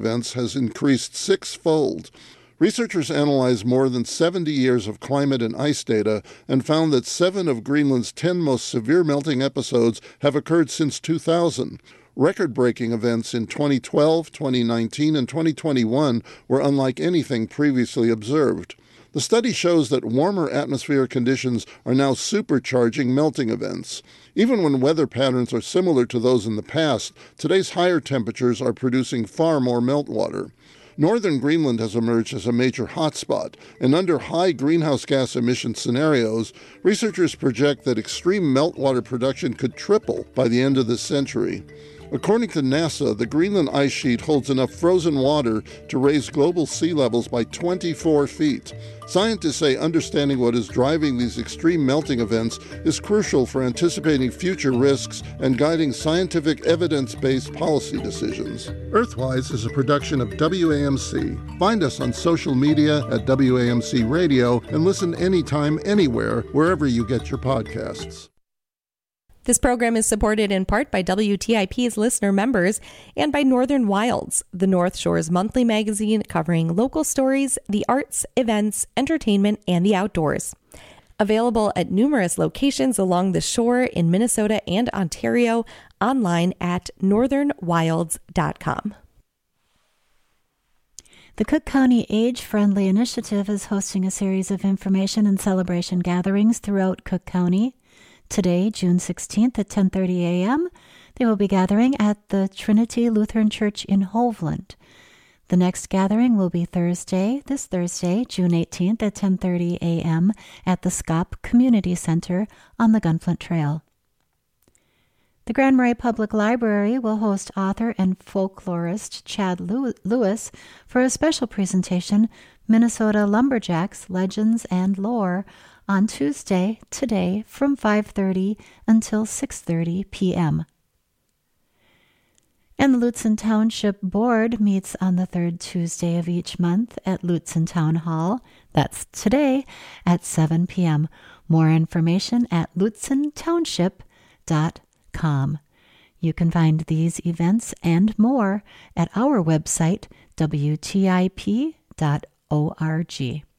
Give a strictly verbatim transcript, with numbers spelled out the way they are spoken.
events has increased sixfold. Researchers analyzed more than seventy years of climate and ice data and found that seven of Greenland's ten most severe melting episodes have occurred since two thousand. Record-breaking events in twenty twelve, twenty nineteen, and twenty twenty-one were unlike anything previously observed. The study shows that warmer atmospheric conditions are now supercharging melting events. Even when weather patterns are similar to those in the past, today's higher temperatures are producing far more meltwater. Northern Greenland has emerged as a major hotspot, and under high greenhouse gas emission scenarios, researchers project that extreme meltwater production could triple by the end of this century. According to NASA, the Greenland ice sheet holds enough frozen water to raise global sea levels by twenty-four feet. Scientists say understanding what is driving these extreme melting events is crucial for anticipating future risks and guiding scientific evidence-based policy decisions. Earthwise is a production of W A M C. Find us on social media at W A M C Radio and listen anytime, anywhere, wherever you get your podcasts. This program is supported in part by W T I P's listener members and by Northern Wilds, the North Shore's monthly magazine covering local stories, the arts, events, entertainment, and the outdoors. Available at numerous locations along the shore in Minnesota and Ontario, online at northern wilds dot com. The Cook County Age Friendly Initiative is hosting a series of information and celebration gatherings throughout Cook County. Today, June sixteenth at ten thirty a.m., they will be gathering at the Trinity Lutheran Church in Hovland. The next gathering will be Thursday, this Thursday, June eighteenth at ten thirty a.m. at the Scop Community Center on the Gunflint Trail. The Grand Marais Public Library will host author and folklorist Chad Lewis for a special presentation, Minnesota Lumberjacks, Legends and Lore, on Tuesday, today, from five thirty until six thirty p.m. And the Lutsen Township Board meets on the third Tuesday of each month at Lutsen Town Hall. That's today at seven p.m. More information at lutsen township dot com. You can find these events and more at our website, w t i p dot org.